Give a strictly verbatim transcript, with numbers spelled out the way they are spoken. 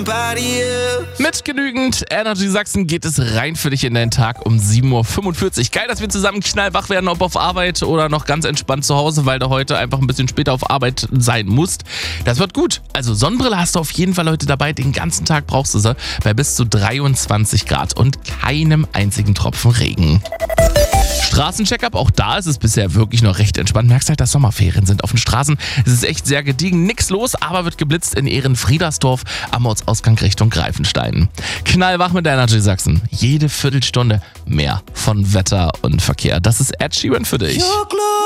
Mit genügend Energy Sachsen geht es rein für dich in deinen Tag um sieben Uhr fünfundvierzig. Geil, dass wir zusammen knallwach werden, ob auf Arbeit oder noch ganz entspannt zu Hause, weil du heute einfach ein bisschen später auf Arbeit sein musst. Das wird gut. Also Sonnenbrille hast du auf jeden Fall heute dabei. Den ganzen Tag brauchst du sie bei bis zu dreiundzwanzig Grad und keinem einzigen Tropfen Regen. Straßencheckup, auch da ist es bisher wirklich noch recht entspannt. Merkst halt, dass Sommerferien sind auf den Straßen. Es ist echt sehr gediegen, nix los, aber wird geblitzt in Ehrenfriedersdorf am Ortsausgang Richtung Greifenstein. Knallwach mit der Energy Sachsen. Jede Viertelstunde mehr von Wetter und Verkehr. Das ist Ed Sheeran für dich.